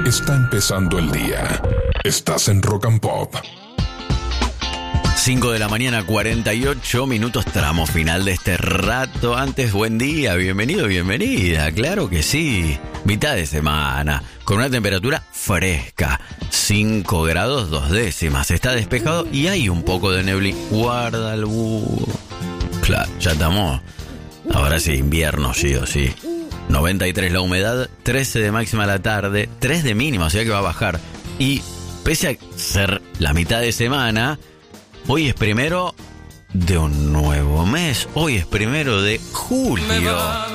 Está empezando el día. Estás en Rock and Pop. 5 de la mañana, 48 minutos, tramo final de este rato. Antes, buen día, bienvenido, bienvenida, claro que sí. Mitad de semana, con una temperatura fresca, 5 grados 2 décimas. Está despejado y hay un poco de neblina. Guarda el Claro, ya estamos. Ahora sí, invierno, sí o sí. 93 la humedad, 13 de máxima a la tarde, 3 de mínima, o sea que va a bajar. Y pese a ser la mitad de semana, hoy es primero de un nuevo mes. Hoy es primero de julio. Me va.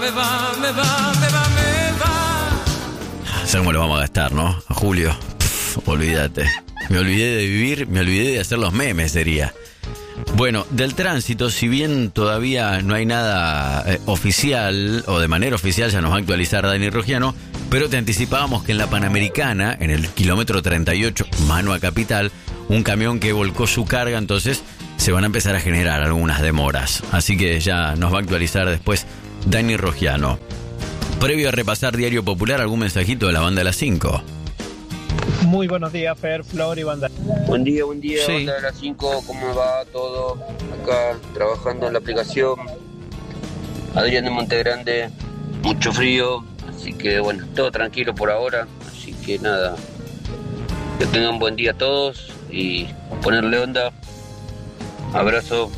¿Sabes cómo lo vamos a gastar, no? A julio. Olvídate. Me olvidé de vivir, me olvidé de hacer los memes, sería. Bueno, del tránsito, si bien todavía no hay nada oficial, o de manera oficial, ya nos va a actualizar Dani Rogiano, pero te anticipábamos que en la Panamericana, en el kilómetro 38, mano a Capital, un camión que volcó su carga, entonces se van a empezar a generar algunas demoras. Así que ya nos va a actualizar después Dani Rogiano. Previo a repasar Diario Popular, ¿algún mensajito de la banda de las 5? Muy buenos días, Fer, Flor y banda. Buen día, Sí. banda de las 5, ¿cómo va todo? Acá trabajando en la aplicación. Adrián de Montegrande, mucho frío, así que bueno, todo tranquilo por ahora, así que nada, que tengan buen día todos y ponerle onda. Abrazo.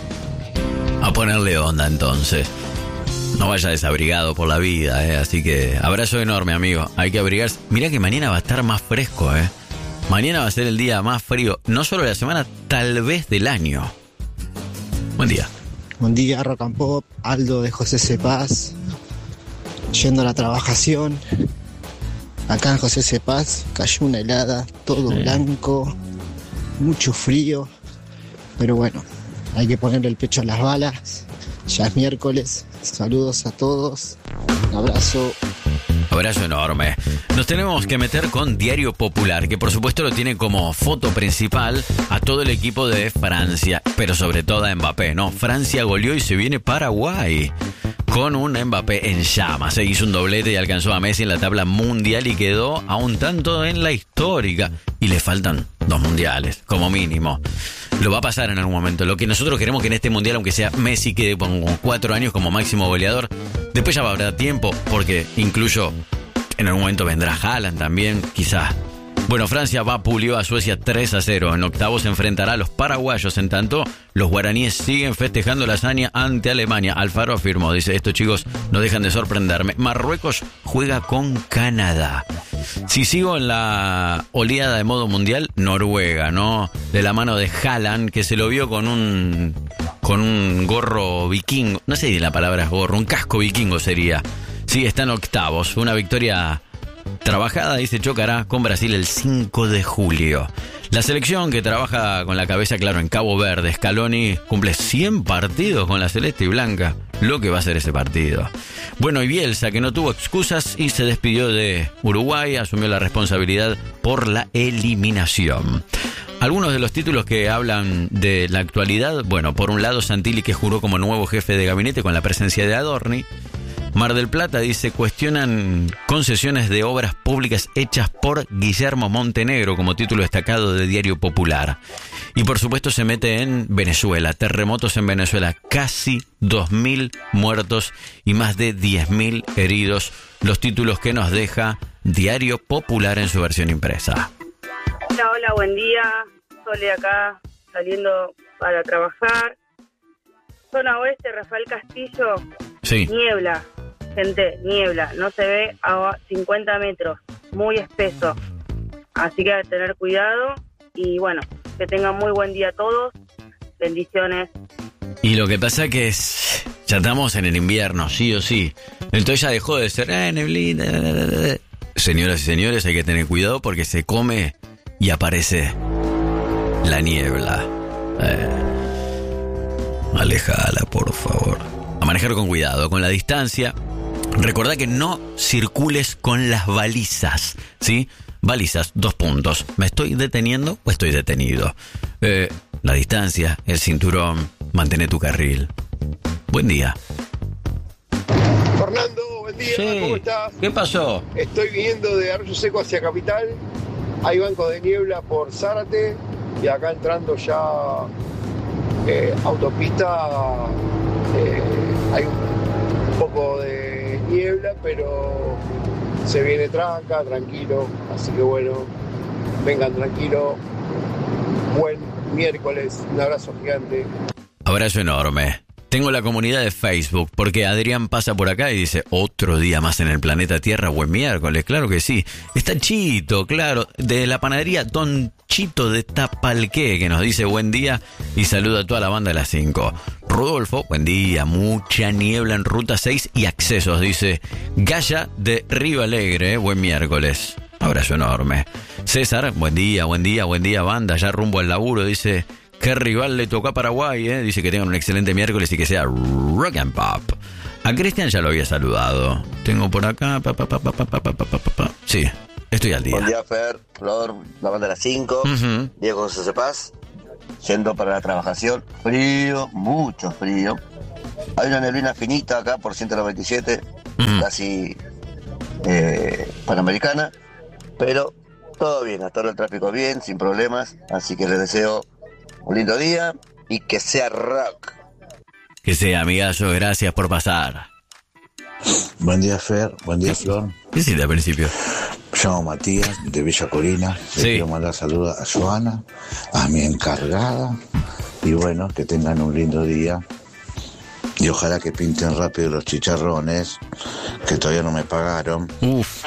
A ponerle onda entonces. No vaya desabrigado por la vida, así que abrazo enorme, amigo. Hay que abrigarse. Mirá que mañana va a estar más fresco, Mañana va a ser el día más frío, no solo de la semana, tal vez del año. Buen día. Buen día, Rock and Pop. Aldo de José Cepaz. Yendo a la trabajación. Acá en José Cepaz cayó una helada, todo blanco, mucho frío. Pero bueno, hay que ponerle el pecho a las balas. Ya es miércoles. Saludos a todos. Un abrazo. Abrazo enorme. Nos tenemos que meter con Diario Popular, que por supuesto lo tiene como foto principal a todo el equipo de Francia, pero sobre todo a Mbappé, ¿no? Francia goleó y se viene Paraguay con un Mbappé en llamas. Se hizo un doblete y alcanzó a Messi en la tabla mundial y quedó a un tanto en la histórica. Y le faltan 2 mundiales, como mínimo. Lo va a pasar en algún momento. Lo que nosotros queremos que en este mundial, aunque sea Messi, quede con 4 años como máximo goleador. Después ya habrá tiempo, porque incluso en algún momento vendrá Haaland también, quizás. Bueno, Francia pulió a Suecia 3-0. En octavos se enfrentará a los paraguayos. En tanto, los guaraníes siguen festejando la hazaña ante Alemania. Alfaro afirmó, dice, estos chicos no dejan de sorprenderme. Marruecos juega con Canadá. Si sigo en la oleada de modo mundial, Noruega, ¿no? De la mano de Haaland, que se lo vio con un gorro vikingo. No sé si la palabra es gorro, un casco vikingo sería. Sí, está en octavos. Una victoria trabajada y se chocará con Brasil el 5 de julio. La selección que trabaja con la cabeza, claro, en Cabo Verde, Scaloni, cumple 100 partidos con la celeste y blanca. Lo que va a ser ese partido. Bueno, y Bielsa, que no tuvo excusas y se despidió de Uruguay, asumió la responsabilidad por la eliminación. Algunos de los títulos que hablan de la actualidad, bueno, por un lado Santilli, que juró como nuevo jefe de gabinete con la presencia de Adorni. Mar del Plata dice, cuestionan concesiones de obras públicas hechas por Guillermo Montenegro, como título destacado de Diario Popular. Y por supuesto se mete en Venezuela, terremotos en Venezuela, casi 2.000 muertos y más de 10.000 heridos. Los títulos que nos deja Diario Popular en su versión impresa. Hola, buen día. Sole acá, saliendo para trabajar. Zona oeste, Rafael Castillo. Sí. Niebla. Gente, niebla, no se ve a 50 metros, muy espeso, así que hay que tener cuidado y bueno, que tengan muy buen día todos, bendiciones. Y lo que pasa que ya estamos en el invierno, sí o sí, entonces ya dejó de ser neblina. Señoras y señores, hay que tener cuidado porque se come y aparece la niebla. Alejala, por favor. A manejar con cuidado, con la distancia. Recordá que no circules con las balizas, ¿sí? Balizas, 2 puntos. ¿Me estoy deteniendo o estoy detenido? La distancia, el cinturón, mantén tu carril. Buen día. Fernando, buen buen día, Sí. ¿cómo estás? ¿Qué pasó? Estoy viniendo de Arroyo Seco hacia Capital, hay bancos de niebla por Zárate y acá entrando ya autopista hay un poco de niebla, pero se viene tranquilo, así que bueno, vengan tranquilo, buen miércoles, un abrazo gigante. Abrazo enorme. Tengo la comunidad de Facebook porque Adrián pasa por acá y dice otro día más en el planeta Tierra, buen miércoles, claro que sí. Está Chito, claro, de la panadería Don Chito de Tapalqué, que nos dice buen día y saluda a toda la banda de las 5. Rodolfo, buen día, mucha niebla en Ruta 6 y accesos, dice Gaya de Río Alegre, buen miércoles. Abrazo enorme. César, buen día, banda, ya rumbo al laburo, dice... ¿Qué rival le tocó a Paraguay? Dice que tengan un excelente miércoles y que sea rock and pop. A Cristian ya lo había saludado. Tengo por acá... Sí, estoy al día. Buen día, Fer, Flor, la banda de las 5. Diego José Paz, yendo para la trabajación. Frío, mucho frío. Hay una neblina finita acá por 197, casi panamericana. Pero todo bien, hasta ahora el tráfico bien, sin problemas. Así que les deseo un lindo día y que sea rock. Que sea, amigazo, gracias por pasar. Buen día, Fer, buen día, Flor. ¿Qué hiciste al principio? Me llamo Matías, de Villa Corina. Sí. Le quiero mandar saludos a Joana, a mi encargada. Y bueno, que tengan un lindo día. Y ojalá que pinten rápido los chicharrones, que todavía no me pagaron. Uf.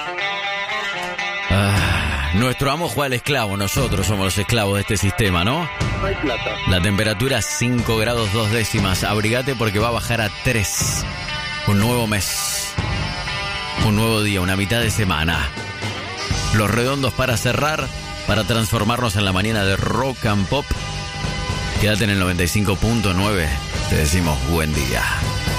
Nuestro amo juega al esclavo, nosotros somos los esclavos de este sistema, ¿no? No hay plata. La temperatura 5 grados 2 décimas. Abrigate porque va a bajar a 3. Un nuevo mes. Un nuevo día, una mitad de semana. Los redondos para cerrar, para transformarnos en la mañana de rock and pop. Quédate en el 95.9. Te decimos buen día.